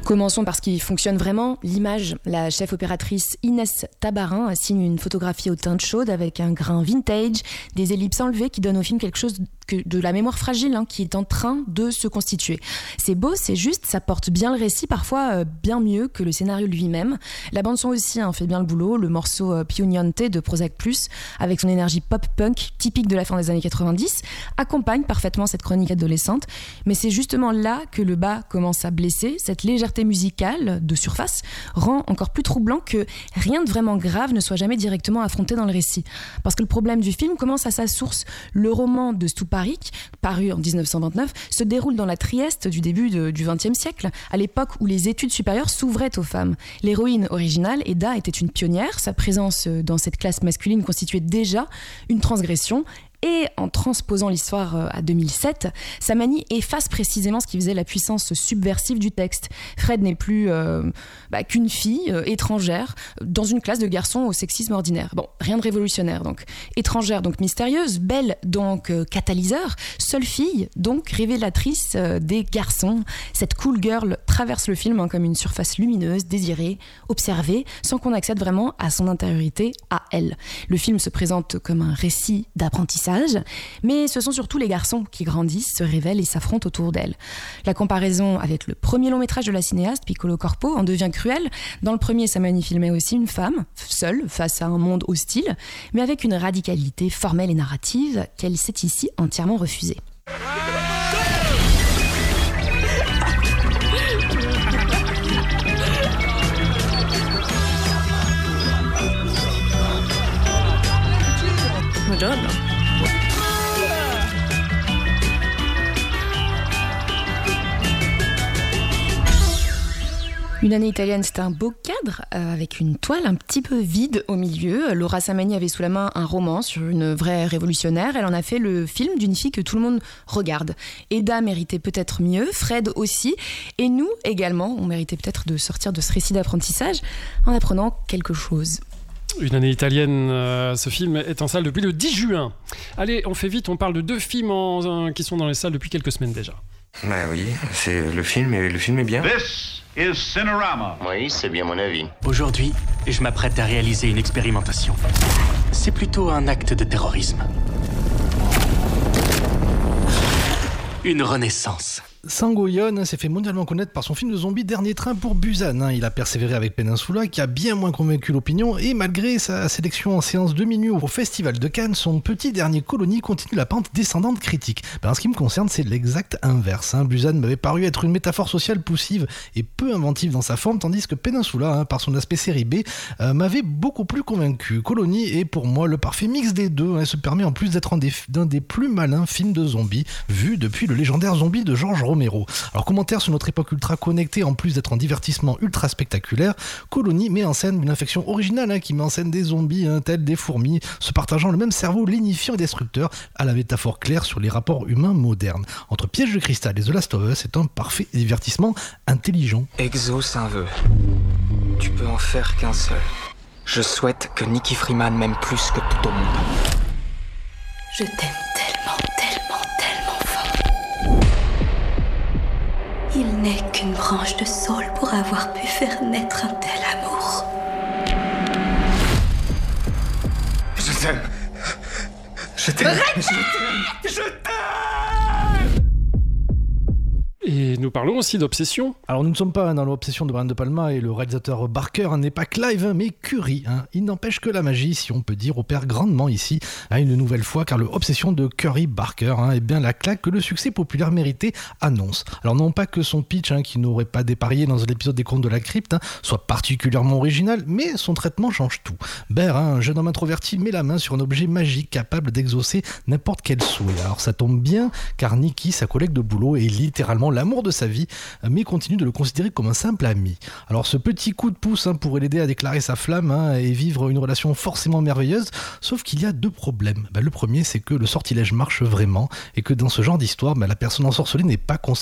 Commençons par ce qui fonctionne vraiment, l'image. La chef opératrice Inès Tabarin signe une photographie aux teintes chaudes avec un grain vintage, des ellipses enlevées qui donnent au film quelque chose de la mémoire fragile qui est en train de se constituer. C'est beau, c'est juste, ça porte bien le récit, parfois bien mieux que le scénario lui-même. La bande-son aussi fait bien le boulot. Le morceau Pioniante de Prozac Plus, avec son énergie pop-punk typique de la fin des années 90, accompagne parfaitement cette chronique adolescente. Mais c'est justement là que le bas commence à blesser. Cette légèreté musicale de surface rend encore plus troublant que rien de vraiment grave ne soit jamais directement affronté dans le récit. Parce que le problème du film commence à sa source. Le roman de Stuparic, paru en 1929, se déroule dans la Trieste du début du XXe siècle, à l'époque où les études supérieures s'ouvraient aux femmes. L'héroïne originale, Eda, était une pionnière. Sa présence dans cette classe masculine constituait déjà une transgression. Et en transposant l'histoire à 2007, Samani efface précisément ce qui faisait la puissance subversive du texte. Fred n'est plus qu'une fille étrangère dans une classe de garçons au sexisme ordinaire. Bon, rien de révolutionnaire donc. Étrangère donc mystérieuse, belle donc catalyseur, seule fille donc révélatrice des garçons. Cette cool girl traverse le film comme une surface lumineuse, désirée, observée, sans qu'on accède vraiment à son intériorité, à elle. Le film se présente comme un récit d'apprentissage, mais ce sont surtout les garçons qui grandissent, se révèlent et s'affrontent autour d'elle. La comparaison avec le premier long métrage de la cinéaste, Piccolo Corpo, en devient cruelle. Dans le premier, Samani filmait aussi une femme, seule, face à un monde hostile, mais avec une radicalité formelle et narrative qu'elle s'est ici entièrement refusée. Madonna. Une année italienne, c'est un beau cadre avec une toile un petit peu vide au milieu. Laura Samani avait sous la main un roman sur une vraie révolutionnaire. Elle en a fait le film d'une fille que tout le monde regarde. Eda méritait peut-être mieux, Fred aussi, et nous également, on méritait peut-être de sortir de ce récit d'apprentissage en apprenant quelque chose. Une année italienne, ce film est en salle depuis le 10 juin. Allez, on fait vite, on parle de 2 films qui sont dans les salles depuis quelques semaines déjà. Bah oui, c'est le film est bien. This is Cinerama. Oui, c'est bien mon avis. Aujourd'hui, je m'apprête à réaliser une expérimentation. C'est plutôt un acte de terrorisme. Une renaissance. Sangoyon s'est fait mondialement connaître par son film de zombies Dernier Train pour Busan. Il a persévéré avec Peninsula, qui a bien moins convaincu l'opinion, et malgré sa sélection en séance de minuit au Festival de Cannes, son petit dernier Colony continue la pente descendante critique. En ce qui me concerne, c'est l'exact inverse. Busan m'avait paru être une métaphore sociale poussive et peu inventive dans sa forme, tandis que Peninsula, par son aspect série B, m'avait beaucoup plus convaincu. Colony est pour moi le parfait mix des deux, et se permet en plus d'être un des plus malins films de zombies vus depuis le légendaire Zombie de George Romero. Alors, commentaire sur notre époque ultra connectée, en plus d'être un divertissement ultra spectaculaire, Colony met en scène une infection originale qui met en scène des zombies tels des fourmis, se partageant le même cerveau lénifiant et destructeur, à la métaphore claire sur les rapports humains modernes. Entre Piège de cristal et The Last of Us, c'est un parfait divertissement intelligent. Exauce un vœu. Tu peux en faire qu'un seul. Je souhaite que Nicky Freeman m'aime plus que tout au monde. Je t'aime tellement, tellement, tellement fort. Il n'est qu'une branche de saule pour avoir pu faire naître un tel amour. Je t'aime. Je t'aime. Je t'aime. Et nous parlons aussi d'obsession. Alors nous ne sommes pas dans l'obsession de Brian De Palma et le réalisateur Barker n'est pas Clive mais Curry. Il n'empêche que la magie, si on peut dire, opère grandement ici une nouvelle fois, car l'obsession de Curry Barker est bien la claque que le succès populaire mérité annonce. Alors non pas que son pitch, qui n'aurait pas dépareillé dans l'épisode des Contes de la Crypte, soit particulièrement original, mais son traitement change tout. Bear, un jeune homme introverti, met la main sur un objet magique capable d'exaucer n'importe quel souhait. Alors ça tombe bien, car Nicky, sa collègue de boulot, est littéralement l'amour de sa vie, mais continue de le considérer comme un simple ami. Alors ce petit coup de pouce pourrait l'aider à déclarer sa flamme et vivre une relation forcément merveilleuse, sauf qu'il y a 2 problèmes. Le premier, c'est que le sortilège marche vraiment, et que dans ce genre d'histoire, la personne ensorcelée n'est pas